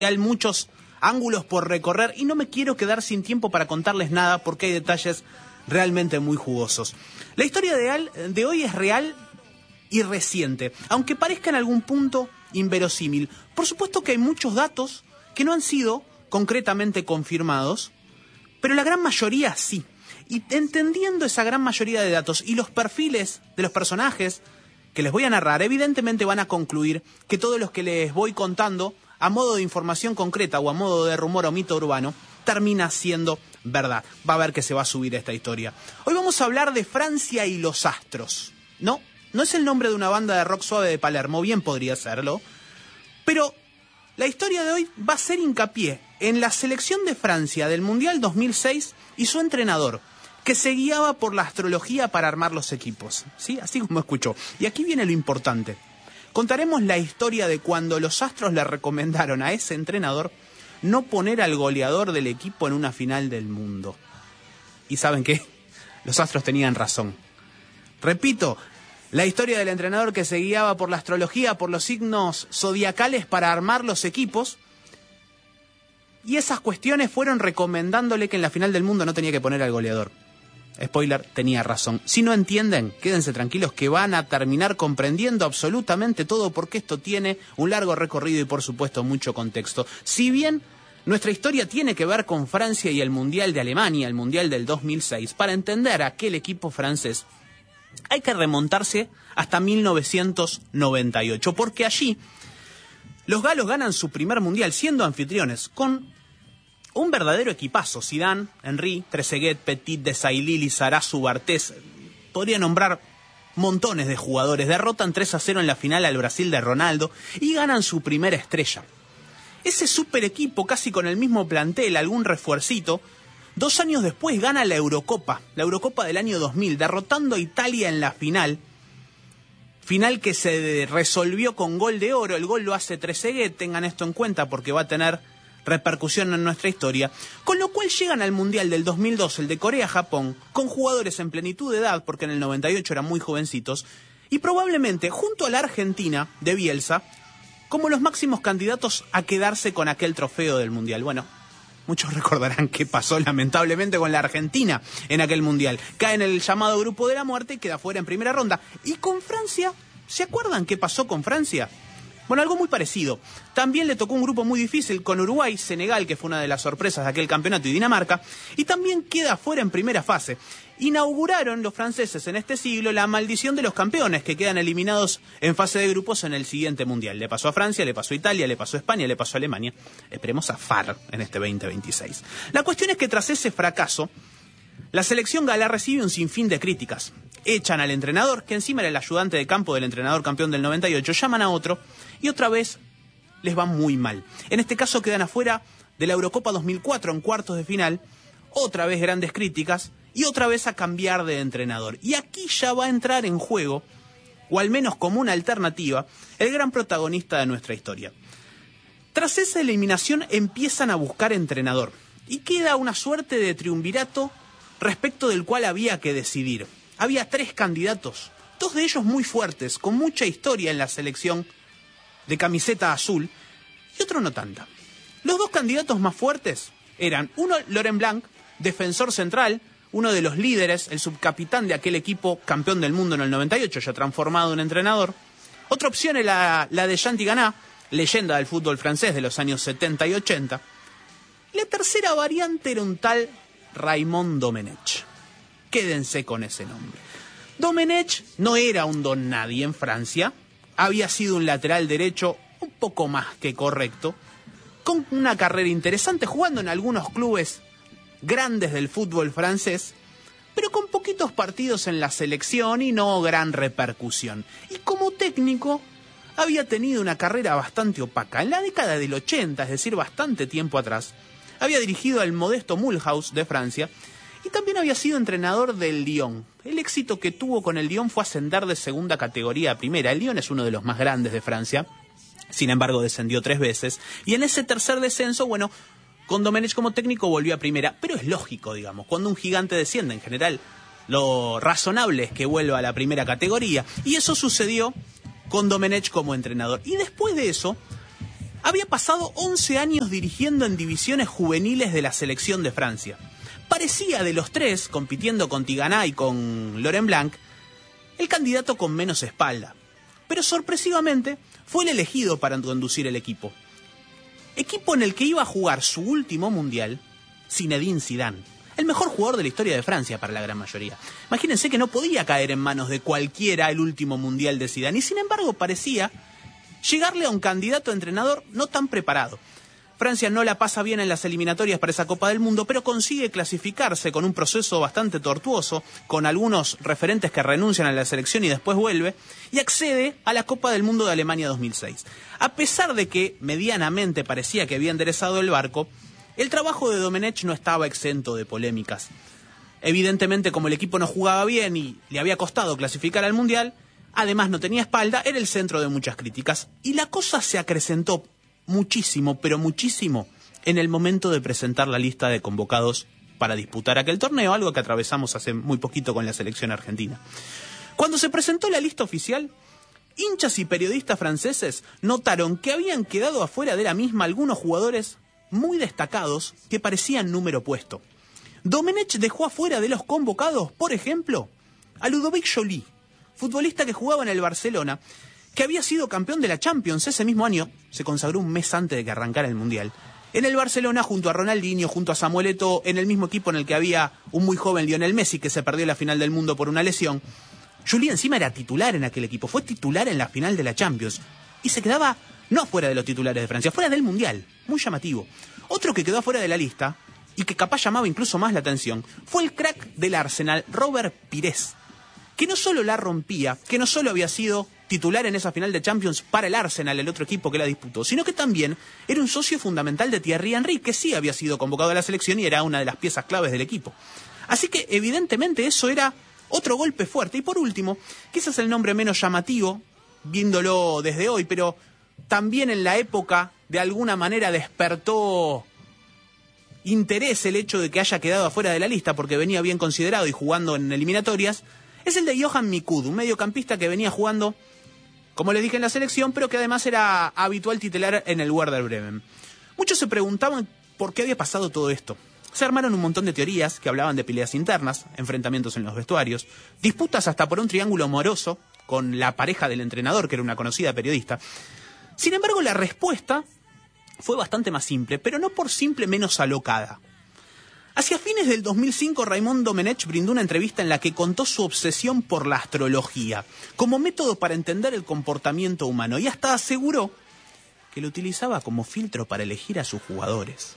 Hay muchos ángulos por recorrer y no me quiero quedar sin tiempo para contarles nada porque hay detalles realmente muy jugosos. La historia de hoy es real y reciente, aunque parezca en algún punto inverosímil. Por supuesto que hay muchos datos que no han sido concretamente confirmados, pero la gran mayoría sí. Y entendiendo esa gran mayoría de datos y los perfiles de los personajes que les voy a narrar, evidentemente van a concluir que todos los que les voy contando a modo de información concreta o a modo de rumor o mito urbano, termina siendo verdad. Va a ver que se va a subir esta historia. Hoy vamos a hablar de Francia y los Astros. No es el nombre de una banda de rock suave de Palermo, bien podría serlo, pero la historia de hoy va a hacer hincapié en la selección de Francia del Mundial 2006 y su entrenador, que se guiaba por la astrología para armar los equipos. ¿Sí? Así como escuchó. Y aquí viene lo importante. Contaremos la historia de cuando los Astros le recomendaron a ese entrenador no poner al goleador del equipo en una final del mundo. ¿Y saben qué? Los Astros tenían razón. Repito, la historia del entrenador que se guiaba por la astrología, por los signos zodiacales para armar los equipos. Y esas cuestiones fueron recomendándole que en la final del mundo no tenía que poner al goleador. Spoiler, tenía razón. Si no entienden, quédense tranquilos que van a terminar comprendiendo absolutamente todo porque esto tiene un largo recorrido y por supuesto mucho contexto. Si bien nuestra historia tiene que ver con Francia y el Mundial de Alemania, el Mundial del 2006, para entender a aquel equipo francés hay que remontarse hasta 1998, porque allí los galos ganan su primer Mundial siendo anfitriones con un verdadero equipazo. Zidane, Henry, Trezeguet, Petit, Desailly, Lizarazu, Bartés. Podría nombrar montones de jugadores. Derrotan 3-0 en la final al Brasil de Ronaldo y ganan su primera estrella. Ese super equipo, casi con el mismo plantel, algún refuercito, 2 años después gana la Eurocopa del año 2000, derrotando a Italia en la final. Final que se resolvió con gol de oro. El gol lo hace Trezeguet, tengan esto en cuenta porque va a tener repercusión en nuestra historia, con lo cual llegan al Mundial del 2002, el de Corea-Japón, con jugadores en plenitud de edad, porque en el 98 eran muy jovencitos, y probablemente junto a la Argentina de Bielsa, como los máximos candidatos a quedarse con aquel trofeo del Mundial. Bueno, muchos recordarán qué pasó lamentablemente con la Argentina en aquel Mundial. Cae en el llamado grupo de la muerte y queda fuera en primera ronda. Y con Francia, ¿se acuerdan qué pasó con Francia? Bueno, algo muy parecido. También le tocó un grupo muy difícil con Uruguay, Senegal, que fue una de las sorpresas de aquel campeonato, y Dinamarca, y también queda fuera en primera fase. Inauguraron los franceses en este siglo la maldición de los campeones, que quedan eliminados en fase de grupos en el siguiente Mundial. Le pasó a Francia, le pasó a Italia, le pasó a España, le pasó a Alemania. Esperemos zafar en este 2026. La cuestión es que tras ese fracaso, la selección gala recibe un sinfín de críticas. Echan al entrenador, que encima era el ayudante de campo del entrenador campeón del 98, llaman a otro y otra vez les va muy mal. En este caso quedan afuera de la Eurocopa 2004 en cuartos de final, otra vez grandes críticas y otra vez a cambiar de entrenador. Y aquí ya va a entrar en juego, o al menos como una alternativa, el gran protagonista de nuestra historia. Tras esa eliminación empiezan a buscar entrenador y queda una suerte de triunvirato respecto del cual había que decidir. Había 3 candidatos, 2 de ellos muy fuertes, con mucha historia en la selección de camiseta azul, y otro no tanta. Los 2 candidatos más fuertes eran uno, Laurent Blanc, defensor central, uno de los líderes, el subcapitán de aquel equipo campeón del mundo en el 98, ya transformado en entrenador. Otra opción era la de Jean Tigana, leyenda del fútbol francés de los años 70 y 80. Y la tercera variante era un tal Raymond Domenech. Quédense con ese nombre. Domenech no era un don nadie en Francia. Había sido un lateral derecho un poco más que correcto, con una carrera interesante, jugando en algunos clubes grandes del fútbol francés, pero con poquitos partidos en la selección y no gran repercusión. Y como técnico había tenido una carrera bastante opaca. En la década del 80, es decir, bastante tiempo atrás, había dirigido al modesto Mulhouse de Francia y también había sido entrenador del Lyon. El éxito que tuvo con el Lyon fue ascender de segunda categoría a primera. El Lyon es uno de los más grandes de Francia, sin embargo descendió 3 veces. Y en ese tercer descenso, bueno, con Domenech como técnico volvió a primera. Pero es lógico, digamos, cuando un gigante desciende en general, lo razonable es que vuelva a la primera categoría. Y eso sucedió con Domenech como entrenador. Y después de eso, había pasado 11 años dirigiendo en divisiones juveniles de la selección de Francia. Parecía, de los tres, compitiendo con Tigana y con Laurent Blanc, el candidato con menos espalda. Pero sorpresivamente fue el elegido para conducir el equipo. Equipo en el que iba a jugar su último mundial Zinedine Zidane, el mejor jugador de la historia de Francia para la gran mayoría. Imagínense que no podía caer en manos de cualquiera el último mundial de Zidane, y sin embargo parecía llegarle a un candidato a entrenador no tan preparado. Francia no la pasa bien en las eliminatorias para esa Copa del Mundo, pero consigue clasificarse con un proceso bastante tortuoso, con algunos referentes que renuncian a la selección y después vuelve, y accede a la Copa del Mundo de Alemania 2006. A pesar de que medianamente parecía que había enderezado el barco, el trabajo de Domenech no estaba exento de polémicas. Evidentemente, como el equipo no jugaba bien y le había costado clasificar al Mundial, además no tenía espalda, era el centro de muchas críticas. Y la cosa se acrecentó muchísimo, pero muchísimo, en el momento de presentar la lista de convocados para disputar aquel torneo, algo que atravesamos hace muy poquito con la selección argentina. Cuando se presentó la lista oficial, hinchas y periodistas franceses notaron que habían quedado afuera de la misma algunos jugadores muy destacados que parecían número puesto. Domenech dejó afuera de los convocados, por ejemplo, a Ludovic Joly, futbolista que jugaba en el Barcelona, que había sido campeón de la Champions ese mismo año, se consagró un mes antes de que arrancara el Mundial. En el Barcelona, junto a Ronaldinho, junto a Samuel Eto'o, en el mismo equipo en el que había un muy joven Lionel Messi, que se perdió la final del mundo por una lesión. Joly encima era titular en aquel equipo, fue titular en la final de la Champions, y se quedaba no fuera de los titulares de Francia, fuera del Mundial. Muy llamativo. Otro que quedó fuera de la lista, y que capaz llamaba incluso más la atención, fue el crack del Arsenal, Robert Pires, que no solo la rompía, que no solo había sido titular en esa final de Champions para el Arsenal, el otro equipo que la disputó, sino que también era un socio fundamental de Thierry Henry, que sí había sido convocado a la selección y era una de las piezas claves del equipo. Así que evidentemente eso era otro golpe fuerte. Y por último, quizás el nombre menos llamativo, viéndolo desde hoy, pero también en la época de alguna manera despertó interés el hecho de que haya quedado afuera de la lista porque venía bien considerado y jugando en eliminatorias, es el de Johan Mikud, un mediocampista que venía jugando, como les dije, en la selección, pero que además era habitual titular en el Werder Bremen. Muchos se preguntaban por qué había pasado todo esto. Se armaron un montón de teorías que hablaban de peleas internas, enfrentamientos en los vestuarios, disputas hasta por un triángulo amoroso con la pareja del entrenador, que era una conocida periodista. Sin embargo, la respuesta fue bastante más simple, pero no por simple menos alocada. Hacia fines del 2005, Raymond Domenech brindó una entrevista en la que contó su obsesión por la astrología, como método para entender el comportamiento humano, y hasta aseguró que lo utilizaba como filtro para elegir a sus jugadores.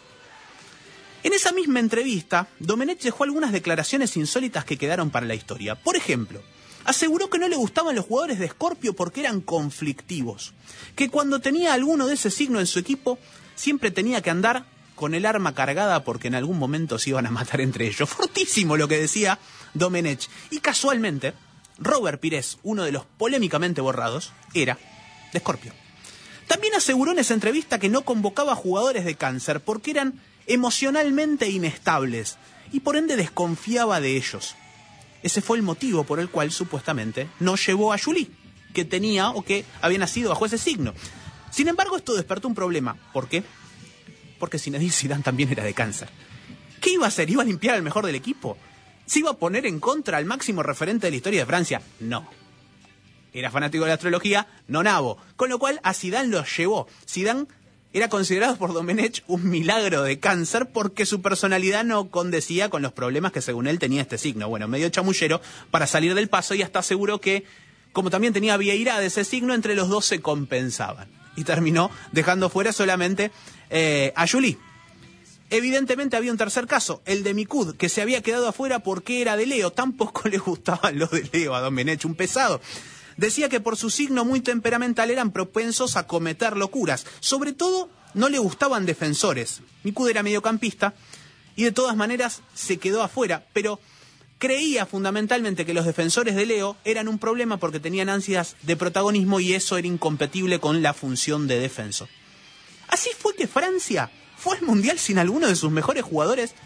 En esa misma entrevista, Domenech dejó algunas declaraciones insólitas que quedaron para la historia. Por ejemplo, aseguró que no le gustaban los jugadores de Escorpio porque eran conflictivos, que cuando tenía alguno de ese signo en su equipo, siempre tenía que andar con el arma cargada porque en algún momento se iban a matar entre ellos. Fortísimo lo que decía Domenech. Y casualmente, Robert Pires, uno de los polémicamente borrados, era de Escorpio. También aseguró en esa entrevista que no convocaba jugadores de Cáncer porque eran emocionalmente inestables y por ende desconfiaba de ellos. Ese fue el motivo por el cual supuestamente no llevó a Joly, que tenía o que había nacido bajo ese signo. Sin embargo, esto despertó un problema. ¿Por qué? Porque Zinedine Zidane también era de Cáncer. ¿Qué iba a hacer? ¿Iba a limpiar al mejor del equipo? ¿Se iba a poner en contra al máximo referente de la historia de Francia? No. Era fanático de la astrología, no nabo. Con lo cual a Zidane lo llevó. Zidane era considerado por Domenech un milagro de Cáncer porque su personalidad no condecía con los problemas que según él tenía este signo. Bueno, medio chamullero para salir del paso, y hasta aseguró que, como también tenía Vieira de ese signo, entre los dos se compensaban. Y terminó dejando fuera solamente a Joly. Evidentemente había un tercer caso, el de Mikud, que se había quedado afuera porque era de Leo. Tampoco le gustaban los de Leo a Domenech, un pesado. Decía que por su signo muy temperamental eran propensos a cometer locuras. Sobre todo, no le gustaban defensores. Mikud era mediocampista y de todas maneras se quedó afuera, pero creía fundamentalmente que los defensores de Leo eran un problema porque tenían ansias de protagonismo y eso era incompatible con la función de defensor. Así fue que Francia fue al Mundial sin alguno de sus mejores jugadores,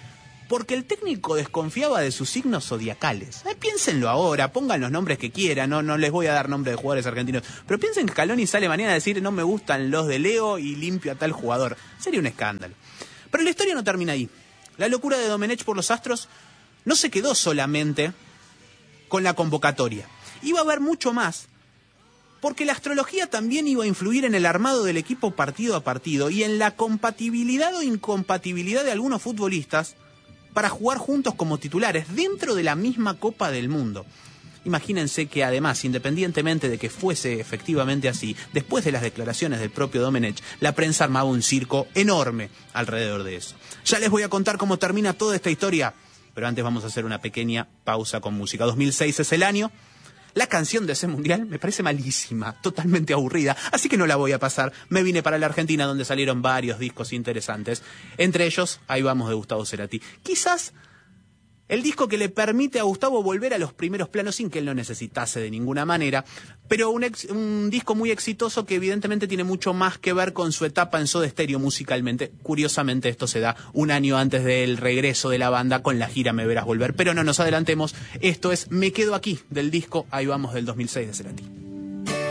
porque el técnico desconfiaba de sus signos zodiacales. Piénsenlo ahora, pongan los nombres que quieran, no les voy a dar nombres de jugadores argentinos, pero piensen que Scaloni sale mañana a decir no me gustan los de Leo y limpio a tal jugador. Sería un escándalo. Pero la historia no termina ahí. La locura de Domenech por los Astros no se quedó solamente con la convocatoria. Iba a haber mucho más, porque la astrología también iba a influir en el armado del equipo partido a partido y en la compatibilidad o incompatibilidad de algunos futbolistas para jugar juntos como titulares dentro de la misma Copa del Mundo. Imagínense que además, independientemente de que fuese efectivamente así, después de las declaraciones del propio Domenech, la prensa armaba un circo enorme alrededor de eso. Ya les voy a contar cómo termina toda esta historia, pero antes vamos a hacer una pequeña pausa con música. 2006 es el año. La canción de ese mundial me parece malísima, totalmente aburrida, así que no la voy a pasar. Me vine para la Argentina, donde salieron varios discos interesantes. Entre ellos, Ahí vamos, de Gustavo Cerati. Quizás el disco que le permite a Gustavo volver a los primeros planos sin que él lo necesitase de ninguna manera, pero un disco muy exitoso que evidentemente tiene mucho más que ver con su etapa en Soda Stereo musicalmente. Curiosamente esto se da un año antes del regreso de la banda con la gira Me Verás Volver, pero no nos adelantemos. Esto es Me Quedo Aquí, del disco Ahí Vamos del 2006 de Cerati.